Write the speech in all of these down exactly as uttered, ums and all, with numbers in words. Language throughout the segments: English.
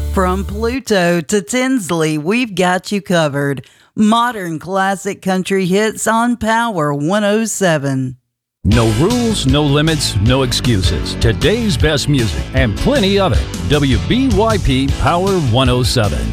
From Pluto to Tinsley, we've got you covered. Modern classic country hits on Power one oh seven. No rules, no limits, no excuses. Today's best music and plenty of it. W B Y P Power one oh seven.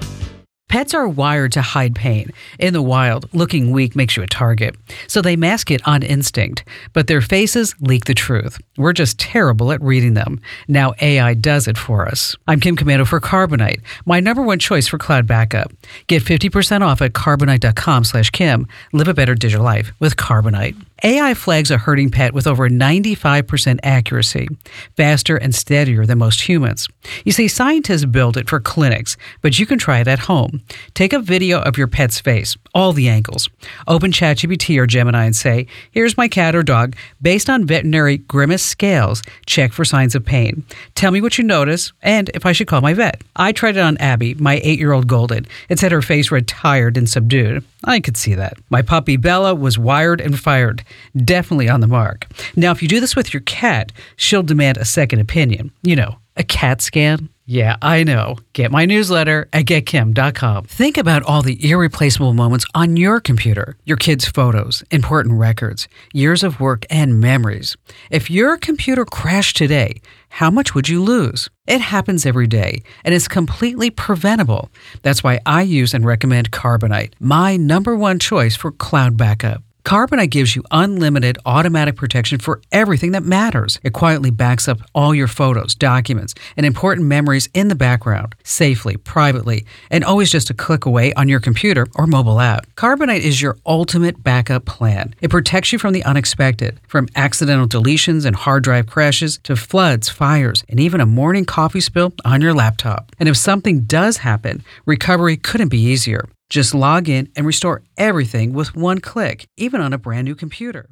Pets are wired to hide pain. In the wild, looking weak makes you a target. So they mask it on instinct. But their faces leak the truth. We're just terrible at reading them. Now A I does it for us. I'm Kim Commando for Carbonite, my number one choice for cloud backup. Get fifty percent off at carbonite.com slash Kim. Live a better digital life with Carbonite. A I flags a hurting pet with over ninety-five percent accuracy, faster and steadier than most humans. You see, scientists build it for clinics, but you can try it at home. Take a video of your pet's face, all the angles. Open ChatGPT or Gemini and say, here's my cat or dog. Based on veterinary grimace scales, check for signs of pain. Tell me what you notice and if I should call my vet. I tried it on Abby, my eight-year-old Golden. It said her face read tired and subdued. I could see that. My puppy Bella was wired and fired. Definitely on the mark. Now, if you do this with your cat, she'll demand a second opinion. You know, a CAT scan. Yeah, I know. Get my newsletter at get kim dot com. Think about all the irreplaceable moments on your computer. Your kids' photos, important records, years of work, and memories. If your computer crashed today, how much would you lose? It happens every day, and it's completely preventable. That's why I use and recommend Carbonite, my number one choice for cloud backup. Carbonite gives you unlimited automatic protection for everything that matters. It quietly backs up all your photos, documents, and important memories in the background, safely, privately, and always just a click away on your computer or mobile app. Carbonite is your ultimate backup plan. It protects you from the unexpected, from accidental deletions and hard drive crashes to floods, fires, and even a morning coffee spill on your laptop. And if something does happen, recovery couldn't be easier. Just log in and restore everything with one click, even on a brand new computer.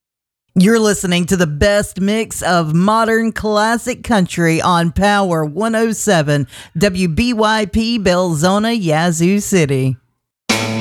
You're listening to the best mix of modern classic country on Power one oh seven, W B Y P Belzona, Yazoo City.